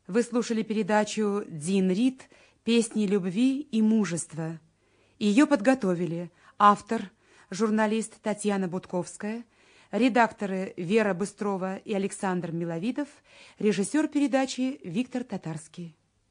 Вы слушали передачу «Дин Рид. Песни любви и мужества». Ее подготовили автор, журналист Татьяна Будковская, редакторы Вера Быстрова и Александр Миловидов, режиссер передачи Виктор Татарский.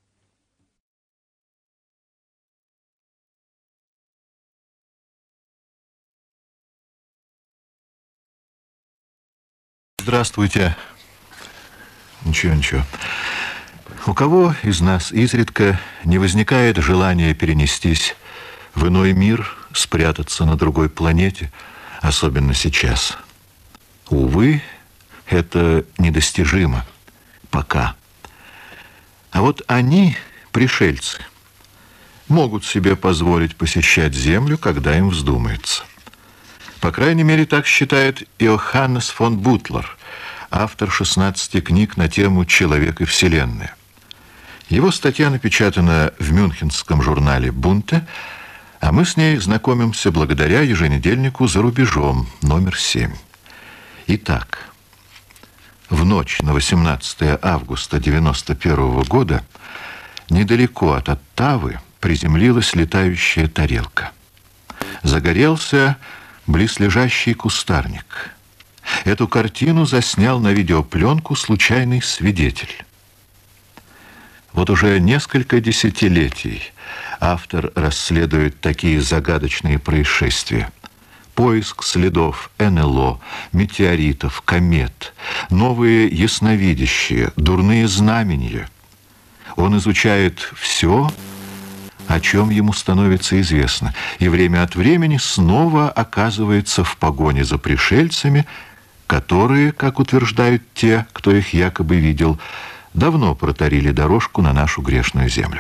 Здравствуйте. Ничего. У кого из нас изредка не возникает желания перенестись в иной мир, спрятаться на другой планете, особенно сейчас? Увы, это недостижимо. Пока. А вот они, пришельцы, могут себе позволить посещать Землю, когда им вздумается. По крайней мере, так считает Иоханнес фон Бутлер, автор 16 книг на тему «Человек и Вселенная». Его статья напечатана в мюнхенском журнале «Бунте», а мы с ней знакомимся благодаря еженедельнику «За рубежом» номер 7. Итак, в ночь на 18 августа 1991 года недалеко от Оттавы приземлилась летающая тарелка. Загорелся близлежащий кустарник. Эту картину заснял на видеопленку случайный свидетель. Вот уже несколько десятилетий автор расследует такие загадочные происшествия. Поиск следов НЛО, метеоритов, комет, новые ясновидящие, дурные знамения. Он изучает все, о чем ему становится известно, и время от времени снова оказывается в погоне за пришельцами, которые, как утверждают те, кто их якобы видел, давно протарили дорожку на нашу грешную землю.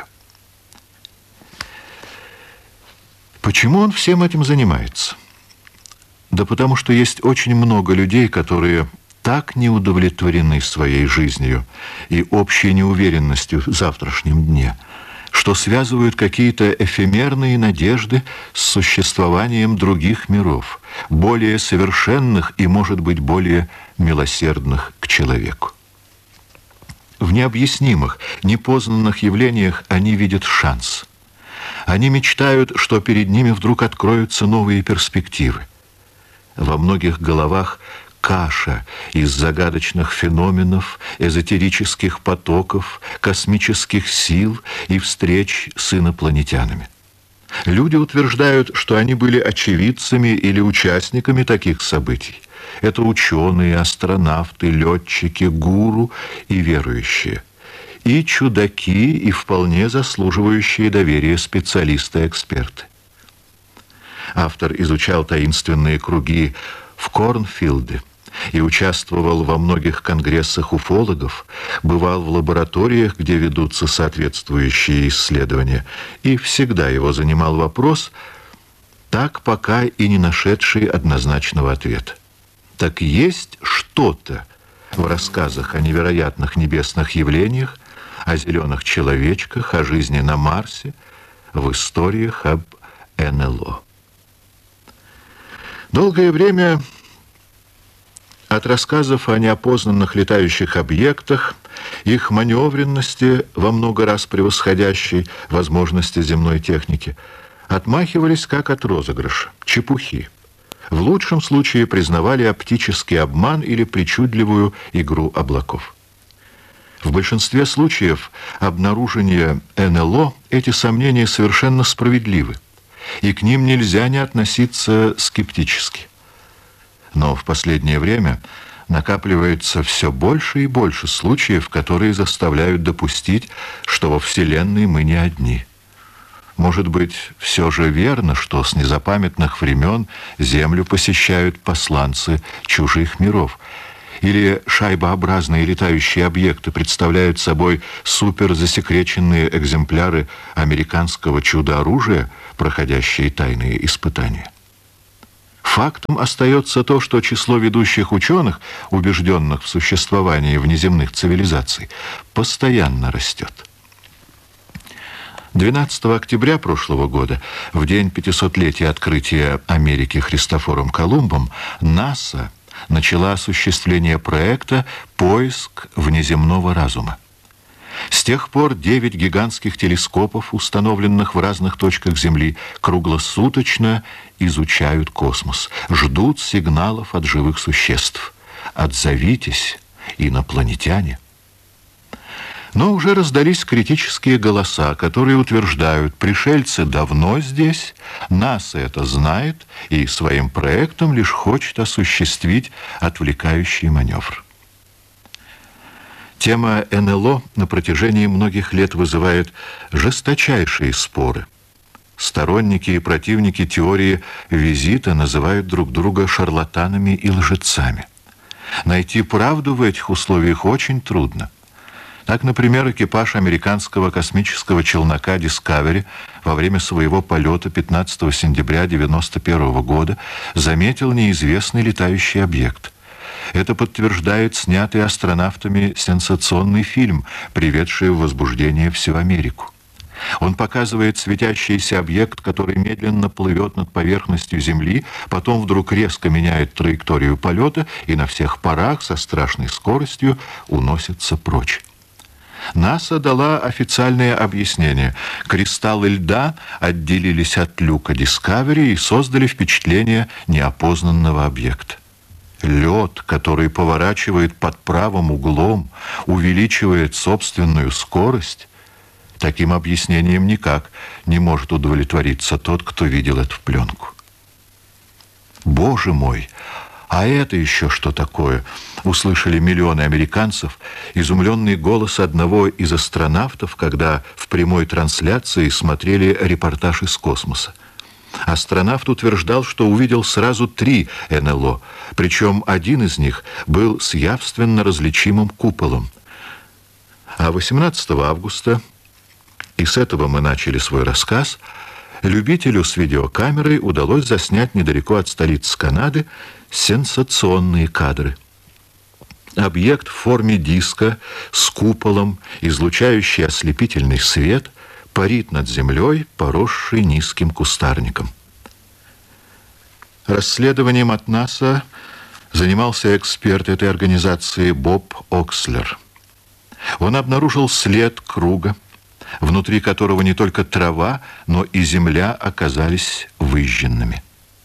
Почему он всем этим занимается? Да потому что есть очень много людей, которые так не удовлетворены своей жизнью и общей неуверенностью в завтрашнем дне, что связывают какие-то эфемерные надежды с существованием других миров, более совершенных и, может быть, более милосердных к человеку. В необъяснимых, непознанных явлениях они видят шанс. Они мечтают, что перед ними вдруг откроются новые перспективы. Во многих головах каша из загадочных феноменов, эзотерических потоков, космических сил и встреч с инопланетянами. Люди утверждают, что они были очевидцами или участниками таких событий. Это ученые, астронавты, летчики, гуру и верующие. И чудаки, и вполне заслуживающие доверия специалисты-эксперты. Автор изучал таинственные круги в Корнфилде и участвовал во многих конгрессах уфологов, бывал в лабораториях, где ведутся соответствующие исследования, и всегда его занимал вопрос, так пока и не нашедший однозначного ответа. Так есть что-то в рассказах о невероятных небесных явлениях, о зеленых человечках, о жизни на Марсе, в историях об НЛО. Долгое время от рассказов о неопознанных летающих объектах, их маневренности, во много раз превосходящей возможности земной техники, отмахивались как от розыгрыша, чепухи. В лучшем случае признавали оптический обман или причудливую игру облаков. В большинстве случаев обнаружения НЛО эти сомнения совершенно справедливы, и к ним нельзя не относиться скептически. Но в последнее время накапливается все больше и больше случаев, которые заставляют допустить, что во Вселенной мы не одни. Может быть, все же верно, что с незапамятных времен Землю посещают посланцы чужих миров? Или шайбообразные летающие объекты представляют собой суперзасекреченные экземпляры американского чудо-оружия, проходящие тайные испытания? Фактом остается то, что число ведущих ученых, убежденных в существовании внеземных цивилизаций, постоянно растет. 12 октября прошлого года, в день 500-летия открытия Америки Христофором Колумбом, НАСА начала осуществление проекта «Поиск внеземного разума». С тех пор 9 гигантских телескопов, установленных в разных точках Земли, круглосуточно изучают космос, ждут сигналов от живых существ. Отзовитесь, инопланетяне. Но уже раздались критические голоса, которые утверждают, пришельцы давно здесь, НАСА это знает и своим проектом лишь хочет осуществить отвлекающий маневр. Тема НЛО на протяжении многих лет вызывает жесточайшие споры. Сторонники и противники теории визита называют друг друга шарлатанами и лжецами. Найти правду в этих условиях очень трудно. Так, например, экипаж американского космического челнока «Дискавери» во время своего полета 15 сентября 1991 года заметил неизвестный летающий объект. Это подтверждает снятый астронавтами сенсационный фильм, приведший в возбуждение всю Америку. Он показывает светящийся объект, который медленно плывет над поверхностью Земли, потом вдруг резко меняет траекторию полета и на всех парах со страшной скоростью уносится прочь. НАСА дала официальное объяснение. Кристаллы льда отделились от люка Discovery и создали впечатление неопознанного объекта. Лед, который поворачивает под правым углом, увеличивает собственную скорость. Таким объяснением никак не может удовлетвориться тот, кто видел эту пленку. Боже мой! «А это еще что такое?» — услышали миллионы американцев изумленный голос одного из астронавтов, когда в прямой трансляции смотрели репортаж из космоса. Астронавт утверждал, что увидел сразу 3 НЛО, причем один из них был с явственно различимым куполом. А 18 августа, и с этого мы начали свой рассказ, любителю с видеокамерой удалось заснять недалеко от столицы Канады сенсационные кадры. Объект в форме диска с куполом, излучающий ослепительный свет, парит над землей, поросший низким кустарником. Расследованием от НАСА занимался эксперт этой организации Боб Окслер. Он обнаружил след круга, внутри которого не только трава, но и земля оказались выжженными.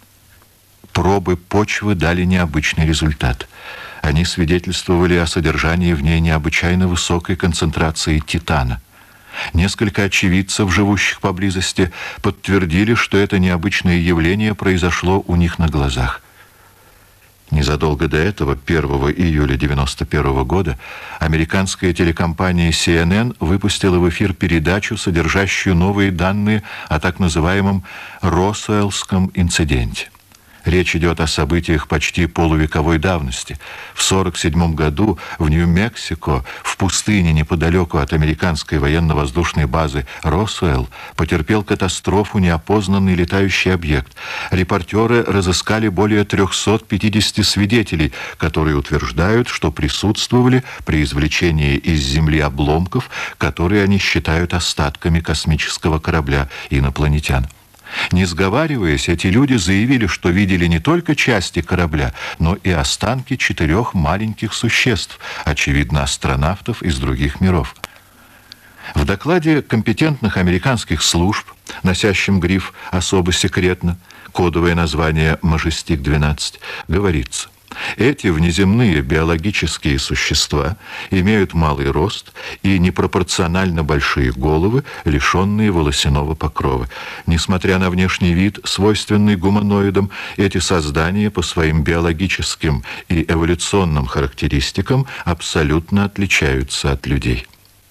Пробы почвы дали необычный результат. Они свидетельствовали о содержании в ней необычайно высокой концентрации титана. Несколько очевидцев, живущих поблизости, подтвердили, что это необычное явление произошло у них на глазах. Незадолго до этого, 1 июля 1991 года, американская телекомпания CNN выпустила в эфир передачу, содержащую новые данные о так называемом Росуэллском инциденте. Речь идет о событиях почти полувековой давности. В 1947 году в Нью-Мексико, в пустыне неподалеку от американской военно-воздушной базы Росуэлл, потерпел катастрофу неопознанный летающий объект. Репортеры разыскали более 350 свидетелей, которые утверждают, что присутствовали при извлечении из земли обломков, которые они считают остатками космического корабля инопланетян. Не сговариваясь, эти люди заявили, что видели не только части корабля, но и останки 4 маленьких существ, очевидно, астронавтов из других миров. В докладе компетентных американских служб, носящем гриф «Особо секретно», кодовое название «Мажестик-12», говорится: эти внеземные биологические существа имеют малый рост и непропорционально большие головы, лишенные волосяного покрова. Несмотря на внешний вид, свойственный гуманоидам, эти создания по своим биологическим и эволюционным характеристикам абсолютно отличаются от людей.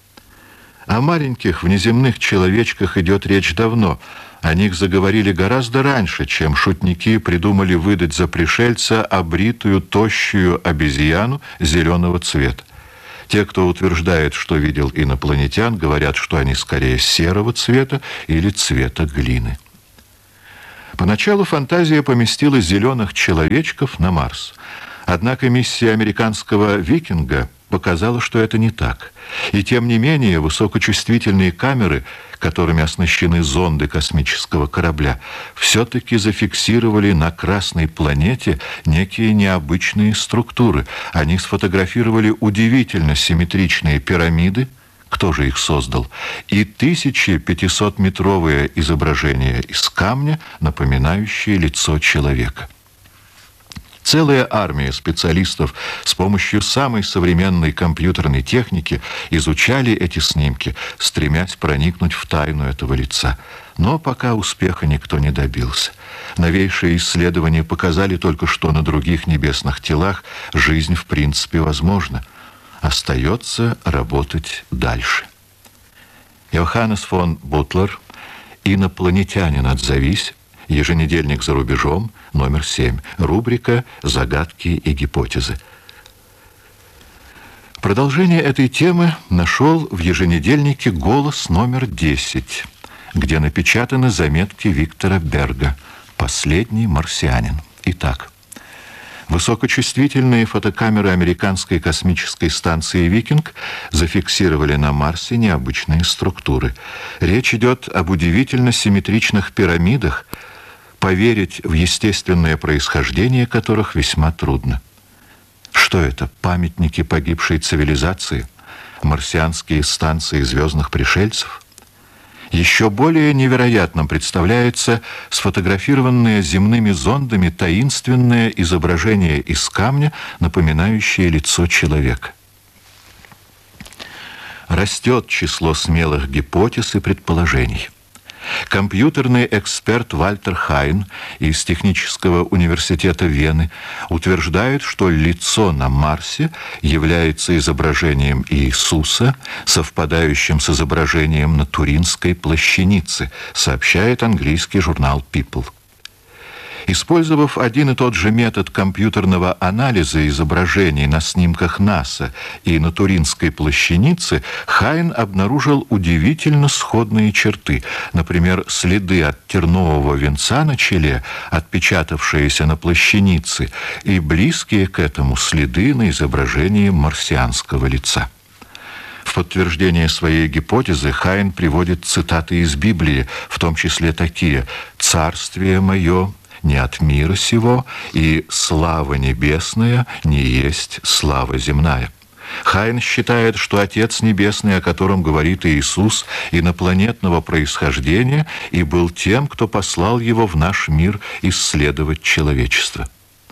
О маленьких внеземных человечках идет речь давно. О них заговорили гораздо раньше, чем шутники придумали выдать за пришельца обритую, тощую обезьяну зеленого цвета. Те, кто утверждает, что видел инопланетян, говорят, что они скорее серого цвета или цвета глины. Поначалу фантазия поместила зеленых человечков на Марс. Однако миссия американского «Викинга» показала, что это не так. И тем не менее высокочувствительные камеры, которыми оснащены зонды космического корабля, все-таки зафиксировали на Красной планете некие необычные структуры. Они сфотографировали удивительно симметричные пирамиды, Кто же их создал? И 1500-метровое изображение из камня, напоминающее лицо человека. Целая армия специалистов с помощью самой современной компьютерной техники изучали эти снимки, стремясь проникнуть в тайну этого лица. Но пока успеха никто не добился. Новейшие исследования показали только, что на других небесных телах жизнь в принципе возможна. Остается работать дальше. Йоханнес фон Бутлер, «Инопланетянин, отзовись», еженедельник «За рубежом», номер 7, рубрика «Загадки и гипотезы». Продолжение этой темы нашел в еженедельнике «Голос» номер 10, где напечатаны заметки Виктора Берга «Последний марсианин». Итак, высокочувствительные фотокамеры американской космической станции «Викинг» зафиксировали на Марсе необычные структуры. Речь идет об удивительно симметричных пирамидах, поверить в естественное происхождение которых весьма трудно. Что это? Памятники погибшей цивилизации? Марсианские станции звездных пришельцев? Еще более невероятным представляется сфотографированное земными зондами таинственное изображение из камня, напоминающее лицо человека. Растет число смелых гипотез и предположений. Компьютерный эксперт Вальтер Хайн из Технического университета Вены утверждает, что лицо на Марсе является изображением Иисуса, совпадающим с изображением на Туринской плащанице, сообщает английский журнал People. Использовав один и тот же метод компьютерного анализа изображений на снимках НАСА и на Туринской плащанице, Хайн обнаружил удивительно сходные черты. Например, следы от тернового венца на челе, отпечатавшиеся на плащанице, и близкие к этому следы на изображении марсианского лица. В подтверждение своей гипотезы Хайн приводит цитаты из Библии, в том числе такие: «Царствие мое не от мира сего, и слава небесная не есть слава земная». Хайн считает, что Отец Небесный, о котором говорит Иисус, инопланетного происхождения и был тем, кто послал его в наш мир исследовать человечество.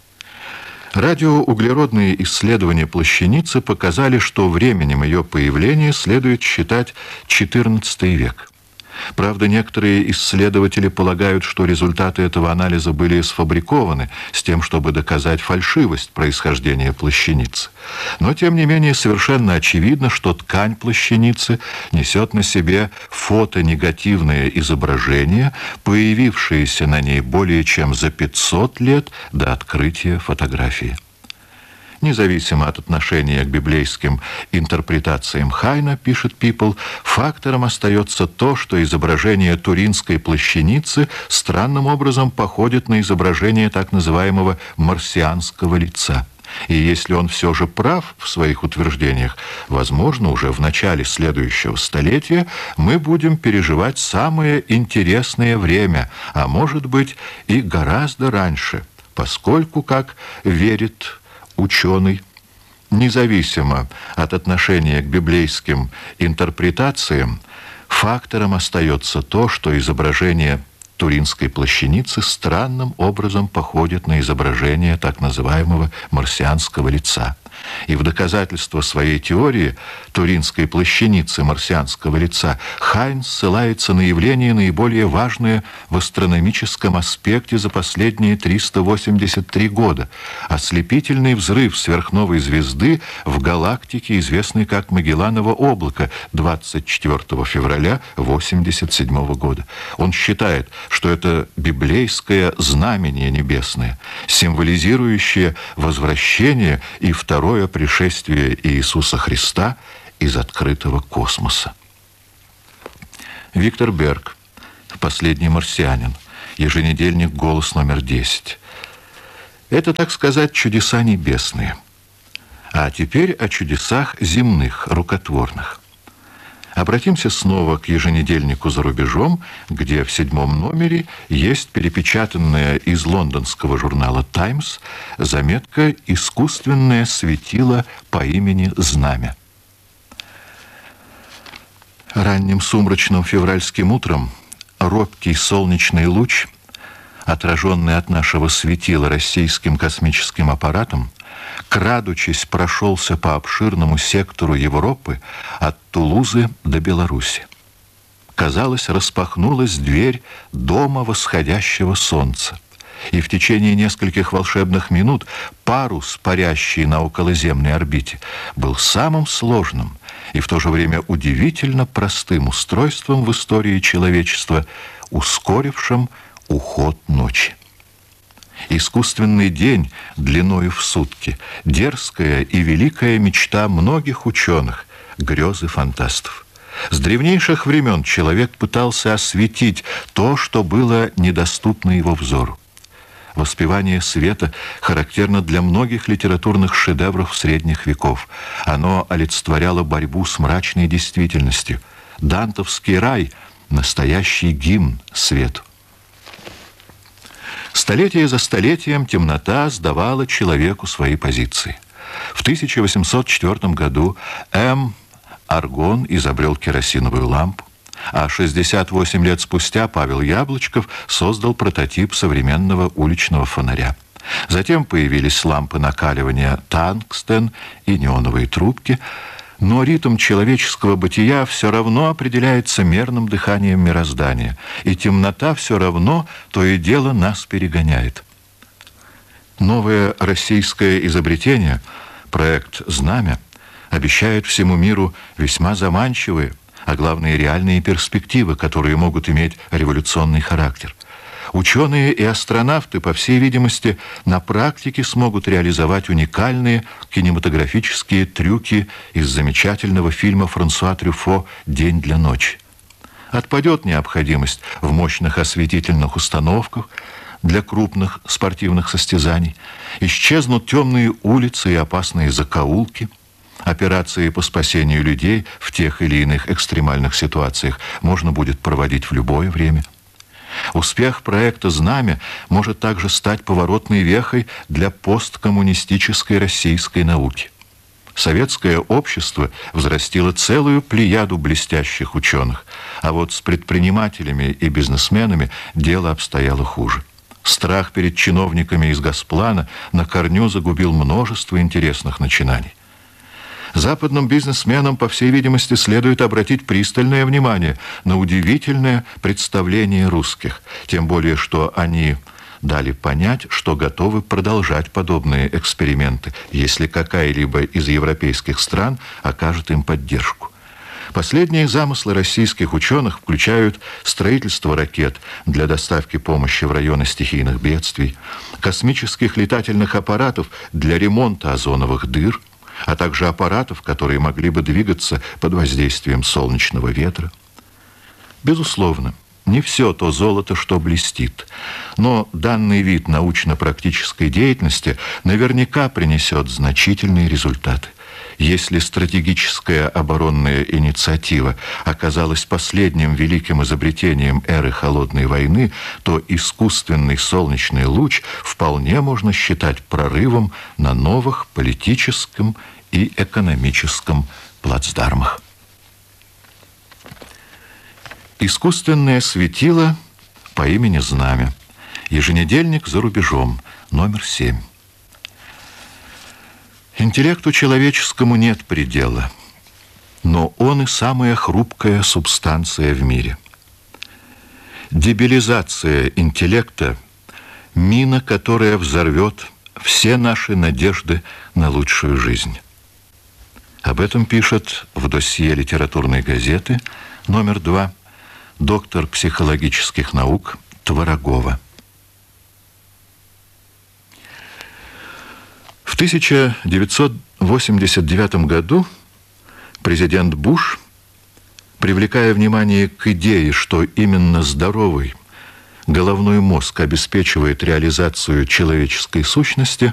Радиоуглеродные исследования плащаницы показали, что временем ее появления следует считать XIV век. Правда, некоторые исследователи полагают, что результаты этого анализа были сфабрикованы с тем, чтобы доказать фальшивость происхождения плащаницы. Но, тем не менее, совершенно очевидно, что ткань плащаницы несет на себе фотонегативное изображение, появившееся на ней более чем за 500 лет до открытия фотографии. Независимо от отношения к библейским интерпретациям Хайна, пишет People, фактором остается то, что изображение Туринской плащаницы странным образом походит на изображение так называемого марсианского лица. И если он все же прав в своих утверждениях, возможно, уже в начале следующего столетия мы будем переживать самое интересное время, а может быть и гораздо раньше, поскольку, как верит ученый, независимо от отношения к библейским интерпретациям, фактором остается то, что изображение Туринской плащаницы странным образом походит на изображение так называемого марсианского лица. И в доказательство своей теории Туринской плащаницы марсианского лица Хайн ссылается на явление, наиболее важное в астрономическом аспекте за последние 383 года – ослепительный взрыв сверхновой звезды в галактике, известной как Магелланово облако, 24 февраля 1987 года. Он считает, что это библейское знамение небесное, символизирующее возвращение и второе пришествие Иисуса Христа из открытого космоса. Виктор Берг, «Последний марсианин», еженедельник «Голос» номер 10. Это, так сказать, чудеса небесные. А теперь о чудесах земных, рукотворных. Обратимся снова к еженедельнику «За рубежом», где в 7-м номере есть перепечатанная из лондонского журнала «Таймс» заметка «Искусственное светило по имени Знамя». Ранним сумрачным февральским утром робкий солнечный луч, отраженный от нашего светила российским космическим аппаратом, крадучись, прошелся по обширному сектору Европы от Тулузы до Беларуси. Казалось, распахнулась дверь дома восходящего солнца, и в течение нескольких волшебных минут парус, парящий на околоземной орбите, был самым сложным и в то же время удивительно простым устройством в истории человечества, ускорившим уход ночи. Искусственный день длиною в сутки, дерзкая и великая мечта многих ученых, грезы фантастов. С древнейших времен человек пытался осветить то, что было недоступно его взору. Воспевание света характерно для многих литературных шедевров средних веков. Оно олицетворяло борьбу с мрачной действительностью. Дантовский рай — настоящий гимн свету. Столетие за столетием темнота сдавала человеку свои позиции. В 1804 году М. Аргон изобрел керосиновую лампу, а 68 лет спустя Павел Яблочков создал прототип современного уличного фонаря. Затем появились лампы накаливания тангстен и неоновые трубки, но ритм человеческого бытия все равно определяется мерным дыханием мироздания, и темнота все равно то и дело нас перегоняет. Новое российское изобретение, проект «Знамя», обещает всему миру весьма заманчивые, а главное реальные перспективы, которые могут иметь революционный характер. Ученые и астронавты, по всей видимости, на практике смогут реализовать уникальные кинематографические трюки из замечательного фильма Франсуа Трюфо «День для ночи». Отпадет необходимость в мощных осветительных установках для крупных спортивных состязаний, исчезнут темные улицы и опасные закоулки. Операции по спасению людей в тех или иных экстремальных ситуациях можно будет проводить в любое время. Успех проекта «Знамя» может также стать поворотной вехой для посткоммунистической российской науки. Советское общество взрастило целую плеяду блестящих ученых, а вот с предпринимателями и бизнесменами дело обстояло хуже. Страх перед чиновниками из Госплана на корню загубил множество интересных начинаний. Западным бизнесменам, по всей видимости, следует обратить пристальное внимание на удивительное представление русских, тем более, что они дали понять, что готовы продолжать подобные эксперименты, если какая-либо из европейских стран окажет им поддержку. Последние замыслы российских ученых включают строительство ракет для доставки помощи в районы стихийных бедствий, космических летательных аппаратов для ремонта озоновых дыр, а также аппаратов, которые могли бы двигаться под воздействием солнечного ветра. Безусловно, не все то золото, что блестит, но данный вид научно-практической деятельности наверняка принесет значительные результаты. Если стратегическая оборонная инициатива оказалась последним великим изобретением эры Холодной войны, то искусственный солнечный луч вполне можно считать прорывом на новых политическом и экономическом плацдармах. Искусственное светило по имени Знамя. Еженедельник «За рубежом», номер 7. Интеллекту человеческому нет предела, но он и самая хрупкая субстанция в мире. Дебилизация интеллекта – мина, которая взорвет все наши надежды на лучшую жизнь. Об этом пишет в досье литературной газеты номер 2 доктор психологических наук Творогова. В 1989 году президент Буш, привлекая внимание к идее, что именно здоровый головной мозг обеспечивает реализацию человеческой сущности,